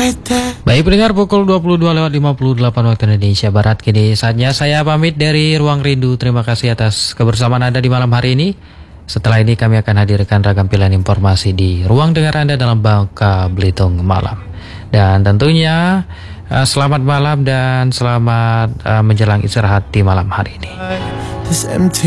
Baik pendengar, pukul 22:58 waktu Indonesia Barat. Kini saatnya saya pamit dari Ruang Rindu. Terima kasih atas kebersamaan Anda di malam hari ini. Setelah ini kami akan hadirkan ragam pilihan informasi di ruang dengar Anda dalam Bangka Belitung Malam. Dan tentunya selamat malam dan selamat menjelang istirahat di malam hari ini.